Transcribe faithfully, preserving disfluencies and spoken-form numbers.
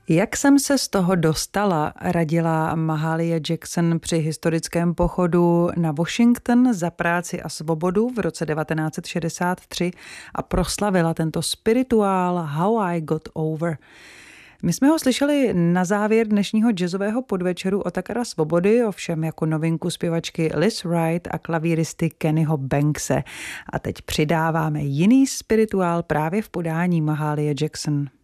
Jak jsem se z toho dostala, radila Mahalia Jackson při historickém pochodu na Washington za práci a svobodu v roce devatenáct set šedesát tři a proslavila tento spirituál How I Got Over. My jsme ho slyšeli na závěr dnešního jazzového podvečeru Otakara Svobody, ovšem jako novinku zpěvačky Liz Wright a klavíristy Kennyho Bankse. A teď přidáváme jiný spirituál právě v podání Mahalie Jackson.